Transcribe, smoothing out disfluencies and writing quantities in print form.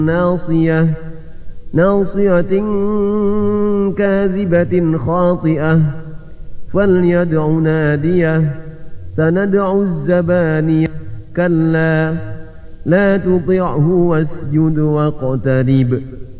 ناصية كاذبة خاطئة فليدع ناديه سندع الزبانية كلا لا تطعه واسجد واقترب